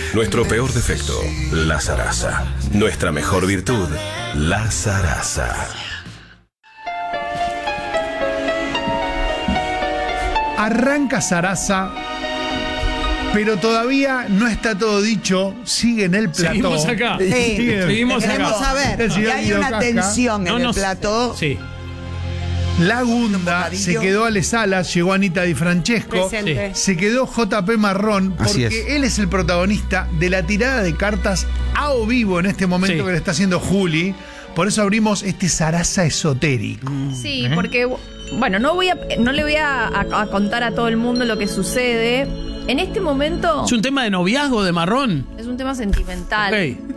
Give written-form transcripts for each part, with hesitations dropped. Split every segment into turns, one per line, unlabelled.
Nuestro peor defecto, la zaraza. Nuestra mejor virtud, la zaraza.
Arranca Zaraza, pero todavía no está todo dicho. Sigue en el plató.
Seguimos acá.
Seguimos
acá.
saber.
El
Y
señor
hay
Guido
una
Casca.
tensión en el plató.
Sí.
La Gunda, se quedó Ale Salas, llegó Anita Di Francesco,
Presente.
se quedó JP Marrón,
Así
porque él es el protagonista de la tirada de cartas a o vivo en este momento
Sí.
que le está haciendo Juli. Por eso abrimos este Zaraza esotérico.
Sí, porque, bueno, no le voy a contar a todo el mundo lo que sucede. En este momento
Es un tema de noviazgo de Marrón.
es un tema sentimental.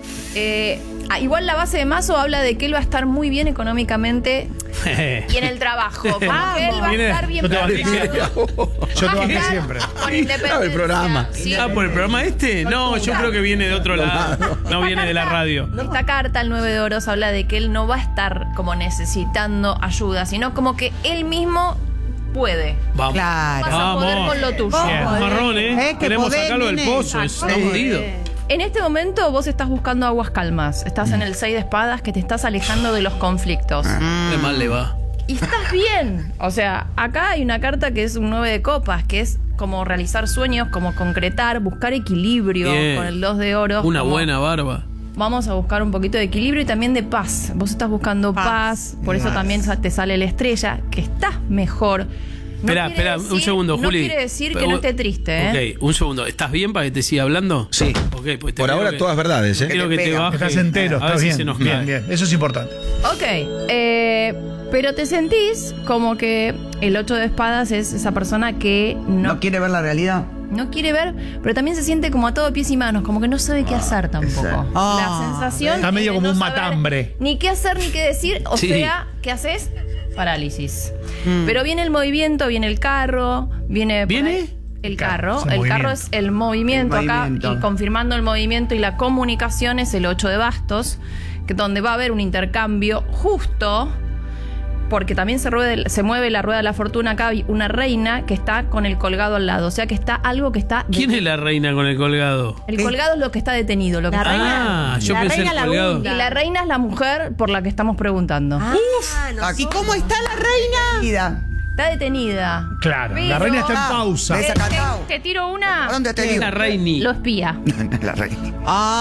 Ok.
Igual la base de Mazo habla de que él va a estar muy bien económicamente y en el trabajo. Como que él va a
Viene-
estar bien
yo te banqué
planificado.
Yo te banqué
Va a estar
siempre.
con independencia.
el programa.
Sí.
Ah, ¿por el programa este? No, yo creo que viene de otro lado. No viene de la radio.
Esta carta, el 9 de oros, habla de que él no va a estar como necesitando ayuda, sino como que él mismo puede.
Vamos.
Claro.
Vas a poder con lo tuyo.
Bien. Marrón,
que
Queremos
podés,
sacarlo del
nene.
pozo. Está jodido.
En este momento vos estás buscando aguas calmas. Estás en el 6 de espadas que te estás alejando de los conflictos.
Qué mal le va.
Y estás bien. O sea, acá hay una carta que es un 9 de copas, que es como realizar sueños, como concretar, buscar equilibrio
Bien.
con el 2 de oro.
Una buena barba.
Vamos a buscar un poquito de equilibrio y también de paz. Vos estás buscando paz, por eso también te sale la estrella, que estás mejor. No
Espera,
quiere
un
decir-
segundo, Juli.
No quiere decir que no esté triste, ¿eh?
Ok, un segundo. ¿Estás bien para que te siga hablando?
Sí.
Ok, pues te
Por
quiero
ahora
que-
todas verdades, ¿eh?
Quiero que te baje.
Estás entero,
A ver
estás
si
bien.
se nos
Bien,
cae.
bien. Eso es importante.
Ok, pero te sentís como que el 8 de espadas es esa persona que
¿No quiere ver la realidad?
no quiere ver, pero también se siente como atado de pies y manos, como que no sabe qué hacer tampoco.
exacto.
La sensación
Está
es
medio
de
como
no
un
saber
matambre.
Ni qué hacer ni qué decir, o
Sí.
sea, ¿qué haces? Parálisis. Pero viene el movimiento, viene el carro, viene... por
¿Viene?
ahí el carro.
Es el
El
movimiento.
carro es el movimiento,
El
acá,
movimiento.
y confirmando el movimiento y la comunicación es el 8 de bastos, que donde va a haber un intercambio justo, porque también se mueve la rueda de la fortuna. Acá hay una reina que está con el colgado al lado, o sea que está algo que está...
¿Quién es la reina con el colgado?
El colgado es lo que está detenido. Lo que
La
está-
reina.
Ah, yo
La
pensé
reina
el
la
colgado.
Gunda.
Y la reina es la mujer por la que estamos preguntando.
¿Y cómo está la reina?
Está detenida.
Claro,
Pero-
la reina está en pausa.
¿Ves?
Te tiro una.
¿A dónde te
¿Quién es
digo?
la reini?
Lo espía.
La reina.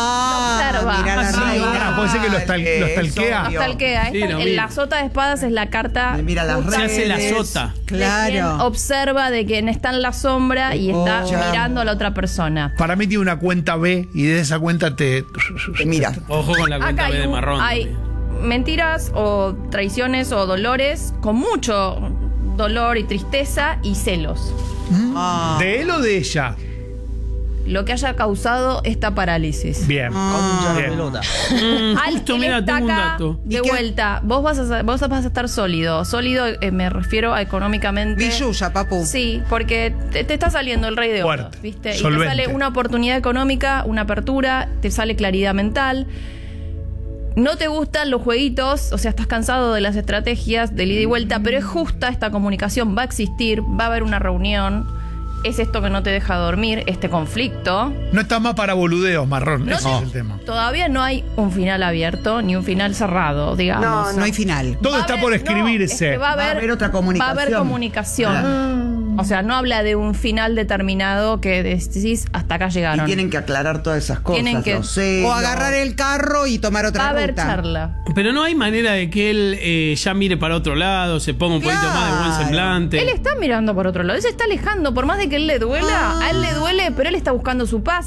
Lo observa.
Mira la
Ah,
reina.
puede ser que lo
Es
stalkea.
obvio.
Hasta el que
Sí, lo vi.
la sota de espadas es la carta.
Mira las
justa
Se hace la
redes.
sota.
de quien
Claro.
observa de quien está en la sombra y está
Oh.
mirando a la otra persona.
Para mí tiene una cuenta B y desde esa cuenta te...
Mira.
Ojo con la cuenta
Acá
B de marrón.
hay
también.
mentiras o traiciones o dolores con mucho dolor y tristeza y celos.
¿De él o de ella?
Lo que haya causado esta parálisis.
Bien. Bien.
Al
Justo,
él
mira,
está
tengo un
acá,
dato.
de
¿Y qué?
vuelta, vos vas a estar sólido. Sólido, me refiero a económicamente.
Villuya, papu.
Sí, porque te está saliendo el rey de oro,
Fuerte,
¿viste? Y
solvente.
te sale una oportunidad económica, una apertura, te sale claridad mental. No te gustan los jueguitos, o sea, estás cansado de las estrategias del ida y vuelta, pero es justa esta comunicación, va a existir, va a haber una reunión. Es esto que no te deja dormir, este conflicto.
No está más para boludeos, Marrón.
No
Ese
te-
es el tema.
Todavía no hay un final abierto ni un final cerrado, digamos.
No hay final.
Todo
Va a
está
haber-
por
no,
escribirse.
es que va a haber
otra
Va a
comunicación.
haber comunicación. O sea, no habla de un final determinado que decís hasta acá
Y
llegaron.
tienen que aclarar todas esas cosas.
Tienen que-
los celos.
O agarrar el carro y tomar
Va a
otra
haber
ruta.
charla.
Pero no hay manera de que él ya mire para otro lado, se ponga un poquito más de buen
Claro.
semblante.
Él está mirando por otro lado, él se está alejando, por más de que él le duela, a él le duele, pero él está buscando su paz.